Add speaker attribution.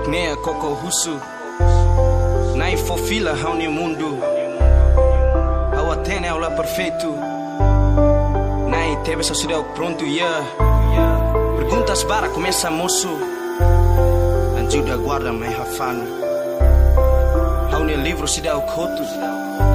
Speaker 1: Nea koko husu Nai fofila hauni mundo Ao atene ao lá perfeito Nai teve só será pronto yeah. Perguntas para começa moço Anjuda guarda mai hafano Hauni livro se dá o coto